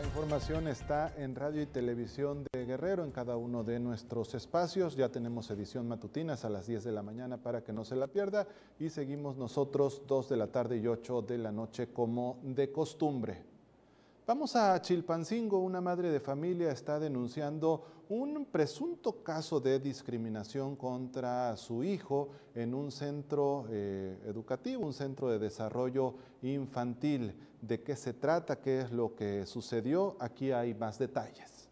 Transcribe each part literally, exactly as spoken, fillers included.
La información está en radio y televisión de Guerrero, en cada uno de nuestros espacios. Ya tenemos edición matutinas a las diez de la mañana para que no se la pierda. Y seguimos nosotros dos de la tarde y ocho de la noche como de costumbre. Vamos a Chilpancingo. Una madre de familia está denunciando un presunto caso de discriminación contra su hijo en un centro eh, educativo, un centro de desarrollo infantil. ¿De qué se trata? ¿Qué es lo que sucedió? Aquí hay más detalles.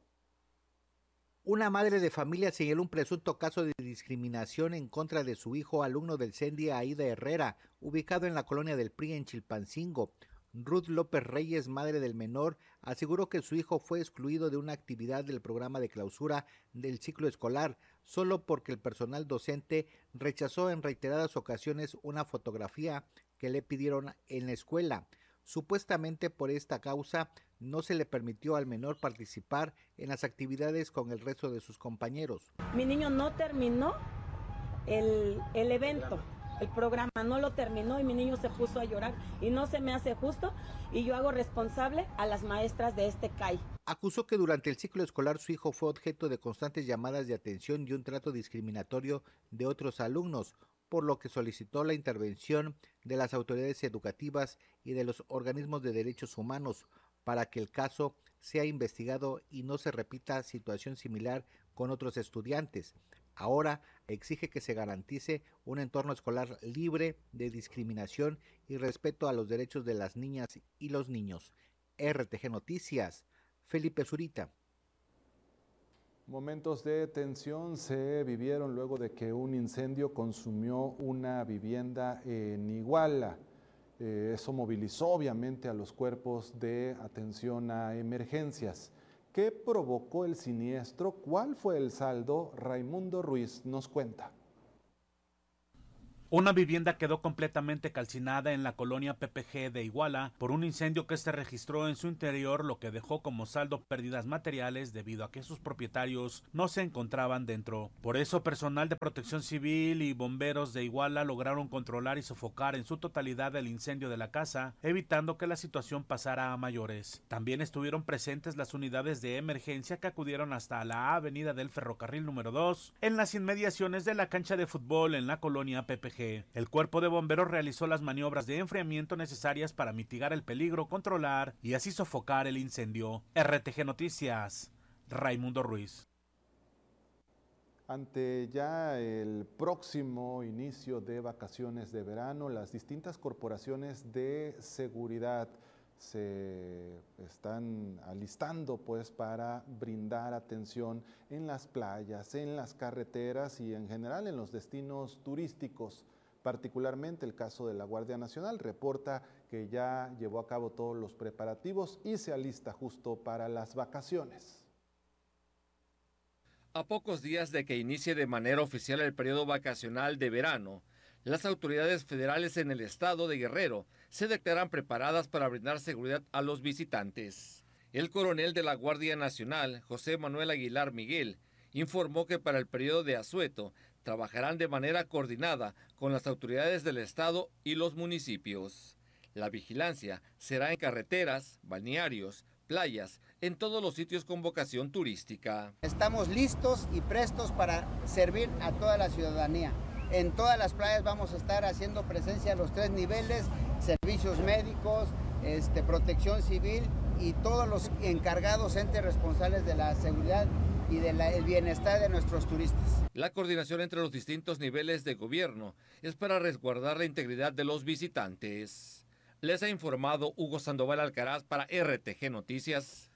Una madre de familia señaló un presunto caso de discriminación en contra de su hijo alumno del CENDI Aida Herrera, ubicado en la colonia del P R I en Chilpancingo. Ruth López Reyes, madre del menor, aseguró que su hijo fue excluido de una actividad del programa de clausura del ciclo escolar, solo porque el personal docente rechazó en reiteradas ocasiones una fotografía que le pidieron en la escuela. Supuestamente por esta causa no se le permitió al menor participar en las actividades con el resto de sus compañeros. Mi niño no terminó el, el evento. El programa no lo terminó y mi niño se puso a llorar y no se me hace justo y yo hago responsable a las maestras de este C A I. Acusó que durante el ciclo escolar su hijo fue objeto de constantes llamadas de atención y un trato discriminatorio de otros alumnos, por lo que solicitó la intervención de las autoridades educativas y de los organismos de derechos humanos para que el caso sea investigado y no se repita situación similar con otros estudiantes. Ahora exige que se garantice un entorno escolar libre de discriminación y respeto a los derechos de las niñas y los niños. R T G Noticias, Felipe Zurita. Momentos de tensión se vivieron luego de que un incendio consumió una vivienda en Iguala. Eh, eso movilizó obviamente a los cuerpos de atención a emergencias. ¿Qué provocó el siniestro? ¿Cuál fue el saldo? Raimundo Ruiz nos cuenta. Una vivienda quedó completamente calcinada en la colonia P P G de Iguala por un incendio que se registró en su interior, lo que dejó como saldo pérdidas materiales debido a que sus propietarios no se encontraban dentro. Por eso, personal de protección civil y bomberos de Iguala lograron controlar y sofocar en su totalidad el incendio de la casa, evitando que la situación pasara a mayores. También estuvieron presentes las unidades de emergencia que acudieron hasta la avenida del ferrocarril número dos, en las inmediaciones de la cancha de fútbol en la colonia P P G. El cuerpo de bomberos realizó las maniobras de enfriamiento necesarias para mitigar el peligro, controlar y así sofocar el incendio. R T G Noticias, Raimundo Ruiz. Ante ya el próximo inicio de vacaciones de verano, las distintas corporaciones de seguridad se están alistando pues para brindar atención en las playas, en las carreteras y en general en los destinos turísticos. Particularmente el caso de la Guardia Nacional reporta que ya llevó a cabo todos los preparativos y se alista justo para las vacaciones. A pocos días de que inicie de manera oficial el periodo vacacional de verano, las autoridades federales en el estado de Guerrero se declaran preparadas para brindar seguridad a los visitantes. El coronel de la Guardia Nacional, José Manuel Aguilar Miguel, informó que para el periodo de asueto trabajarán de manera coordinada con las autoridades del estado y los municipios. La vigilancia será en carreteras, balnearios, playas, en todos los sitios con vocación turística. Estamos listos y prestos para servir a toda la ciudadanía. En todas las playas vamos a estar haciendo presencia a los tres niveles, servicios médicos, este, protección civil y todos los encargados, entes responsables de la seguridad y del bienestar de nuestros turistas. La coordinación entre los distintos niveles de gobierno es para resguardar la integridad de los visitantes. Les ha informado Hugo Sandoval Alcaraz para R T G Noticias.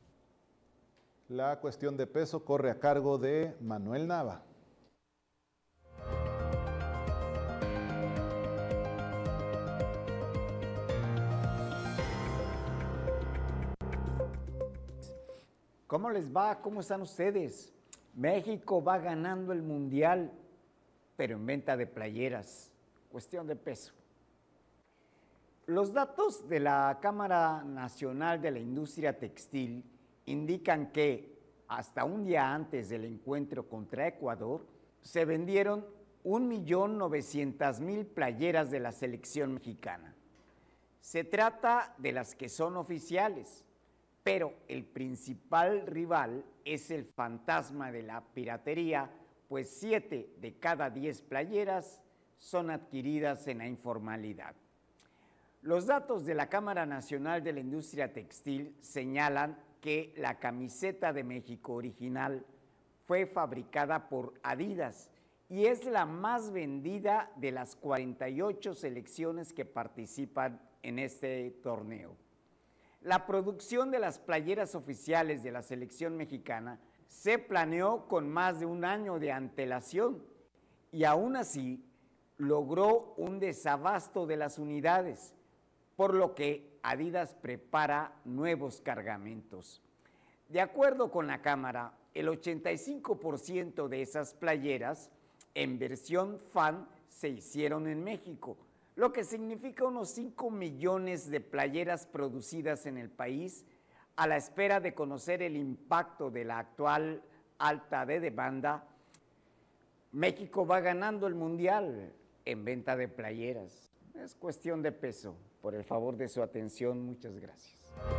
La cuestión de peso corre a cargo de Manuel Nava. ¿Cómo les va? ¿Cómo están ustedes? México va ganando el mundial, pero en venta de playeras. Cuestión de peso. Los datos de la Cámara Nacional de la Industria Textil indican que hasta un día antes del encuentro contra Ecuador se vendieron un millón novecientas mil playeras de la selección mexicana. Se trata de las que son oficiales, pero el principal rival es el fantasma de la piratería, pues siete de cada diez playeras son adquiridas en la informalidad. Los datos de la Cámara Nacional de la Industria Textil señalan que la camiseta de México original fue fabricada por Adidas y es la más vendida de las cuarenta y ocho selecciones que participan en este torneo. La producción de las playeras oficiales de la selección mexicana se planeó con más de un año de antelación y aún así logró un desabasto de las unidades, por lo que Adidas prepara nuevos cargamentos. De acuerdo con la Cámara, el ochenta y cinco por ciento de esas playeras en versión fan se hicieron en México, lo que significa unos cinco millones de playeras producidas en el país, a la espera de conocer el impacto de la actual alta de demanda. México va ganando el mundial en venta de playeras. Es cuestión de peso. Por el favor de su atención, muchas gracias.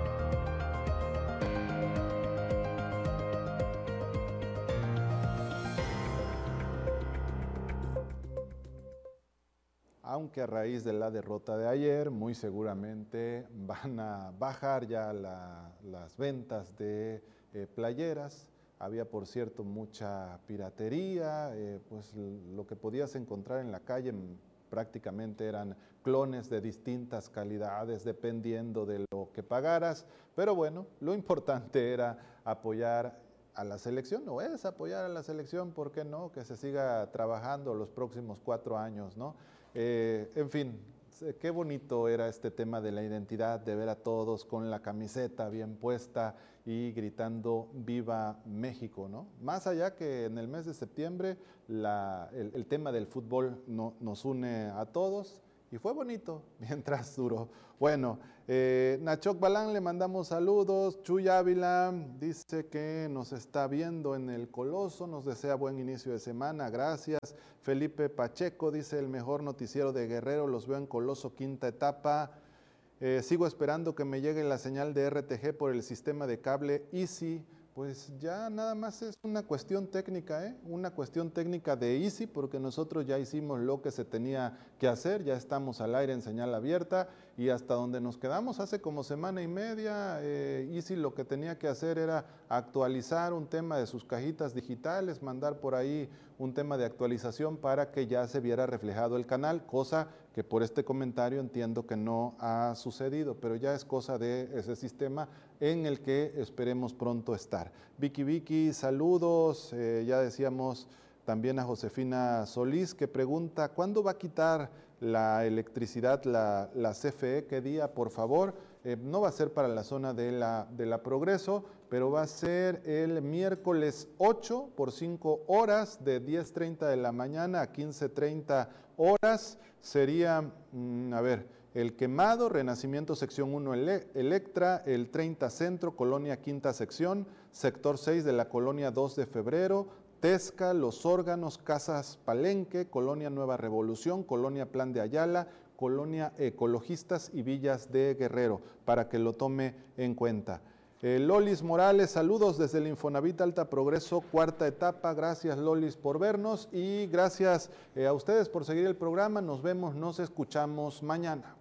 Aunque a raíz de la derrota de ayer, muy seguramente van a bajar ya la, las ventas de eh, playeras. Había, por cierto, mucha piratería, eh, pues lo que podías encontrar en la calle prácticamente eran clones de distintas calidades, dependiendo de lo que pagaras. Pero bueno, lo importante era apoyar a la selección, o es apoyar a la selección, ¿por qué no? Que se siga trabajando los próximos cuatro años, ¿no? Eh, en fin, qué bonito era este tema de la identidad, de ver a todos con la camiseta bien puesta y gritando ¡Viva México!, ¿no? Más allá que en el mes de septiembre la, el, el tema del fútbol no, nos une a todos y fue bonito mientras duró. Bueno, eh, Nachoc Balán, le mandamos saludos. Chuy Ávila dice que nos está viendo en el Coloso, nos desea buen inicio de semana, gracias. Felipe Pacheco dice, el mejor noticiero de Guerrero, los veo en Coloso, quinta etapa. Eh, sigo esperando que me llegue la señal de R T G por el sistema de cable Easy. Pues ya nada más es una cuestión técnica, ¿eh? Una cuestión técnica de Easy, porque nosotros ya hicimos lo que se tenía que hacer, ya estamos al aire en señal abierta y hasta donde nos quedamos hace como semana y media, eh, Easy lo que tenía que hacer era actualizar un tema de sus cajitas digitales, mandar por ahí un tema de actualización para que ya se viera reflejado el canal, cosa que por este comentario entiendo que no ha sucedido, pero ya es cosa de ese sistema en el que esperemos pronto estar. Vicky Vicky, saludos, eh, ya decíamos también a Josefina Solís que pregunta, ¿cuándo va a quitar la electricidad la, la C F E? ¿Qué día, por favor? Eh, no va a ser para la zona de la, de la Progreso, pero va a ser el miércoles ocho por cinco horas, de diez treinta de la mañana a quince treinta horas. Sería, mmm, a ver, El Quemado, Renacimiento sección uno Ele Electra, el treinta Centro, Colonia Quinta Sección, sector seis de la Colonia dos de Febrero, Tesca, Los Órganos, Casas Palenque, Colonia Nueva Revolución, Colonia Plan de Ayala, Colonia Ecologistas y Villas de Guerrero, para que lo tome en cuenta. Eh, Lolis Morales, saludos desde el Infonavit Alta Progreso, cuarta etapa. Gracias, Lolis, por vernos y gracias eh, a ustedes por seguir el programa. Nos vemos, nos escuchamos mañana.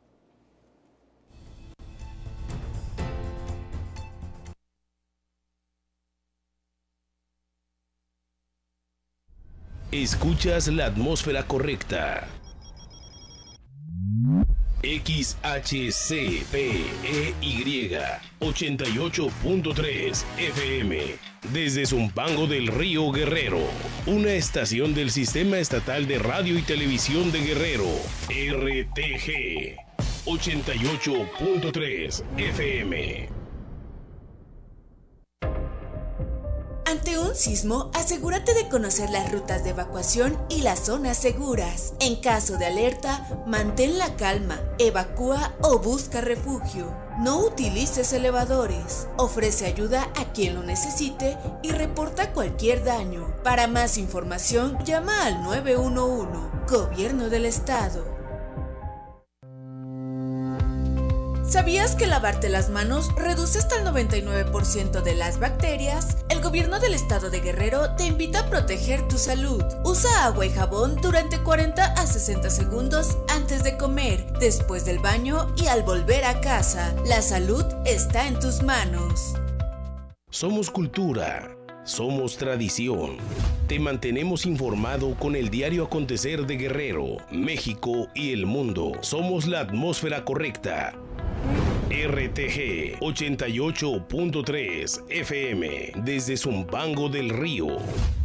Escuchas la atmósfera correcta. X H C P E Y ochenta y ocho punto tres F M desde Zumpango del Río Guerrero, una estación del Sistema Estatal de Radio y Televisión de Guerrero, R T G ochenta y ocho punto tres F M. Ante un sismo, asegúrate de conocer las rutas de evacuación y las zonas seguras. En caso de alerta, mantén la calma, evacúa o busca refugio. No utilices elevadores. Ofrece ayuda a quien lo necesite y reporta cualquier daño. Para más información, llama al nueve uno uno, Gobierno del Estado. ¿Sabías que lavarte las manos reduce hasta el noventa y nueve por ciento de las bacterias? El gobierno del estado de Guerrero te invita a proteger tu salud. Usa agua y jabón durante cuarenta a sesenta segundos antes de comer, después del baño y al volver a casa. La salud está en tus manos. Somos cultura, somos tradición. Te mantenemos informado con el diario acontecer de Guerrero, México y el mundo. Somos la atmósfera correcta. R T G ochenta y ocho punto tres F M desde Zumpango del Río.